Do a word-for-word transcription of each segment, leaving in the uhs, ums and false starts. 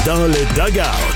dans le dugout.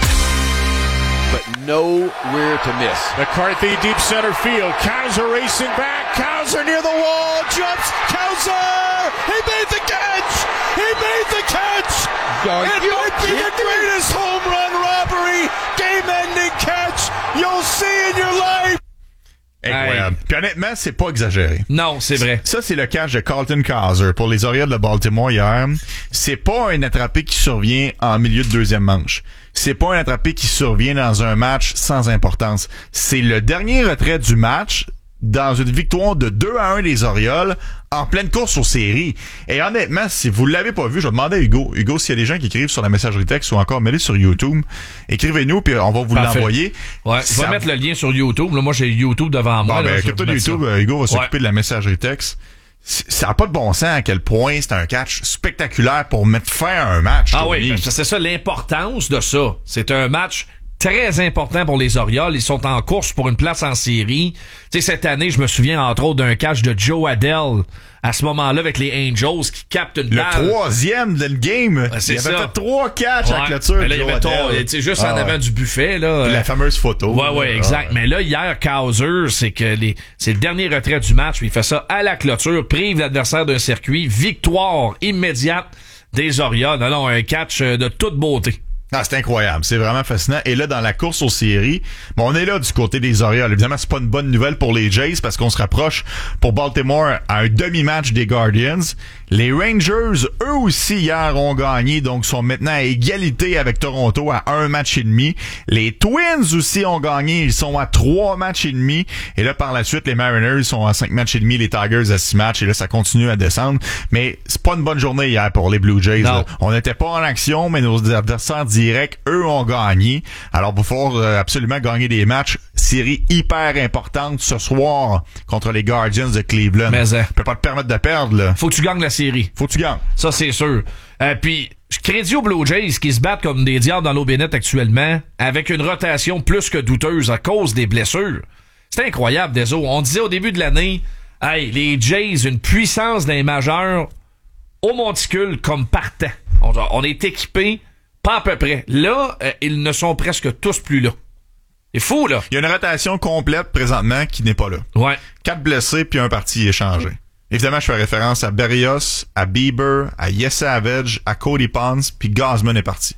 But nowhere to miss. McCarthy deep center field. Kaiser racing back. Kaiser near the wall. Jumps. Kaiser! He made the catch! He made the catch! Are it you might be the greatest home run robbery, game-ending catch you'll see in your life. Incroyable. Hey. Puis honnêtement, c'est pas exagéré. Non, c'est vrai. Ça, c'est le catch de Carlton Kaiser pour les Orioles de Baltimore hier. C'est pas un attrapé qui survient en milieu de deuxième manche. C'est pas un attrapé qui survient dans un match sans importance. C'est le dernier retrait du match dans une victoire de deux à un des Orioles en pleine course aux séries. Et honnêtement, si vous l'avez pas vu, je vais demander à Hugo. Hugo, s'il y a des gens qui écrivent sur la messagerie texte ou encore mêlés sur YouTube, écrivez-nous puis on va vous Parfait. l'envoyer. Ouais, Ça... je vais mettre le lien sur YouTube. Là, moi, j'ai YouTube devant moi. Bon, là, ben, occupe-toi de YouTube. Ça. Hugo va s'occuper ouais. de la messagerie texte. Ça n'a pas de bon sens à quel point c'est un catch spectaculaire pour mettre fin à un match. Ah oui, ben, c'est ça l'importance de ça. C'est un match très important pour les Orioles. Ils sont en course pour une place en série. Tu sais, cette année, je me souviens entre autres d'un catch de Joe Adell à ce moment-là avec les Angels qui captent une le balle. Le troisième de le game. C'est il y avait ça. fait trois catchs ouais. à la clôture. Mais là, il y avait ton, tu sais, juste ah, en avant ouais. du buffet, là. La fameuse photo. Ouais, ouais, exact. Ah, ouais. Mais là, hier, Kaiser, c'est que les, c'est le dernier retrait du match. Il fait ça à la clôture, prive l'adversaire d'un circuit. Victoire immédiate des Orioles. Non, non, un catch de toute beauté. Ah, c'est incroyable. C'est vraiment fascinant. Et là, dans la course aux séries, bon, on est là du côté des Orioles. Évidemment, c'est pas une bonne nouvelle pour les Jays parce qu'on se rapproche pour Baltimore à un demi-match des Guardians. Les Rangers, eux aussi, hier, ont gagné, donc sont maintenant à égalité avec Toronto à un match et demi. Les Twins aussi ont gagné. Ils sont à trois matchs et demi. Et là, par la suite, les Mariners sont à cinq matchs et demi, les Tigers à six matchs. Et là, ça continue à descendre. Mais c'est pas une bonne journée hier pour les Blue Jays. Là. On n'était pas en action, mais nos adversaires direct, eux ont gagné. Alors, il va falloir euh, absolument gagner des matchs. Série hyper importante ce soir contre les Guardians de Cleveland. Mais euh, tu peux pas te permettre de perdre, là. Faut que tu gagnes la série. Faut que tu gagnes. Ça, c'est sûr. Euh, puis, je crédit aux Blue Jays qui se battent comme des diables dans l'eau bénite actuellement, avec une rotation plus que douteuse à cause des blessures. C'est incroyable, Deso. On disait au début de l'année, hey, les Jays, une puissance d'un majeur au monticule comme partant. On, on est équipés. Pas à peu près. Là, euh, ils ne sont presque tous plus là. C'est fou, là. Il y a une rotation complète présentement qui n'est pas là. Ouais. Quatre blessés puis un parti échangé. Évidemment, je fais référence à Berrios, à Bieber, à Yes Savage, à Cody Pons, puis Gausman est parti.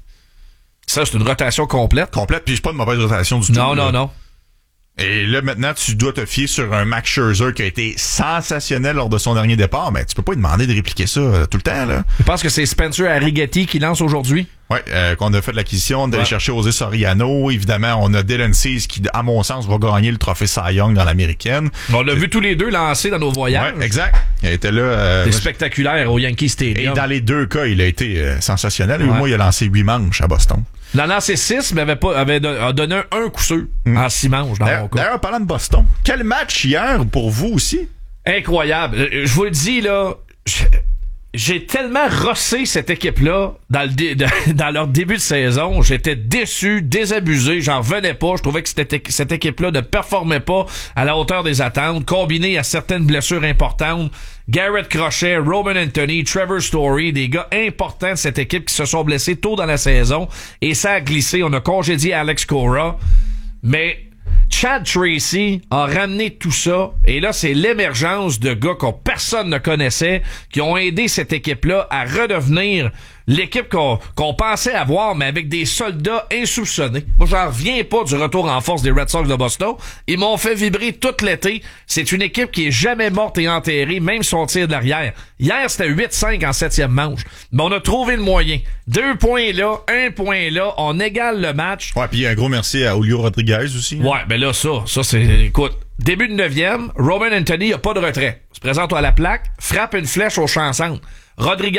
Ça, c'est une rotation complète. Complète, puis c'est pas une mauvaise rotation du non, tout. Non, non, là. non. Et là, maintenant, tu dois te fier sur un Max Scherzer qui a été sensationnel lors de son dernier départ. Mais tu peux pas lui demander de répliquer ça euh, tout le temps, là. Je pense que c'est Spencer Arrighetti qui lance aujourd'hui. Ouais, euh, qu'on a fait de l'acquisition, d'aller ouais. chercher José Soriano. Évidemment, on a Dylan Cease qui, à mon sens, va gagner le trophée Cy Young dans l'américaine. On l'a vu tous les deux lancer dans nos voyages. Ouais, exact. Il était là. Euh, c'est spectaculaire au Yankee Stadium. Et dans les deux cas, il a été euh, sensationnel. Ouais. Moi, il a lancé huit manches à Boston. Il en a lancé six, mais avait pas, avait don, a donné un, un coup sûr mm. en six manches dans d'ailleurs, mon cas. D'ailleurs, parlant de Boston, quel match hier pour vous aussi? Incroyable. Je vous le dis, là, je, j'ai tellement rossé cette équipe-là dans, le dé, dans leur début de saison. J'étais déçu, désabusé, j'en revenais pas. Je trouvais que cette, cette équipe-là ne performait pas à la hauteur des attentes, combiné à certaines blessures importantes. Garrett Crochet, Roman Anthony, Trevor Story, des gars importants de cette équipe qui se sont blessés tôt dans la saison. Et ça a glissé. On a congédié Alex Cora. Mais Chad Tracy a ramené tout ça. Et là, c'est l'émergence de gars qu'on personne ne connaissait, qui ont aidé cette équipe-là à redevenir l'équipe qu'on, qu'on pensait avoir, mais avec des soldats insoupçonnés. Moi, j'en reviens pas du retour en force des Red Sox de Boston. Ils m'ont fait vibrer tout l'été. C'est une équipe qui est jamais morte et enterrée, même son tir de l'arrière. Hier, c'était huit cinq en septième manche. Mais on a trouvé le moyen. Deux points là, un point là. On égale le match. Ouais, puis un gros merci à Julio Rodriguez aussi. Hein? Ouais, ben là, ça, ça, c'est, écoute, début de neuvième, Roman Anthony a pas de retrait. Se présente à la plaque, frappe une flèche au champ centre. Rodriguez